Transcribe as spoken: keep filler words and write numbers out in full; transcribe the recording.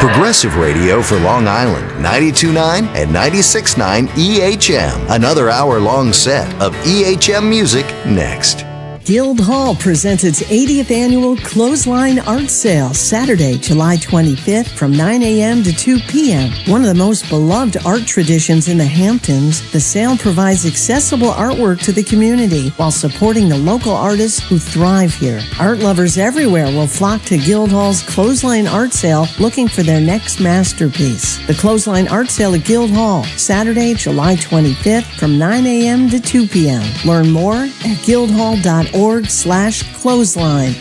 Progressive radio for Long Island, ninety-two point nine and ninety-six point nine E H M. Another hour-long set of E H M music next. Guildhall presents its eightieth annual Clothesline Art Sale, Saturday, July twenty-fifth from nine a.m. to two p.m. One of the most beloved art traditions in the Hamptons, the sale provides accessible artwork to the community while supporting the local artists who thrive here. Art lovers everywhere will flock to Guildhall's Clothesline Art Sale looking for their next masterpiece. The Clothesline Art Sale at Guildhall, Saturday, July twenty-fifth from nine a.m. to two p.m. Learn more at guildhall dot org slash clothesline.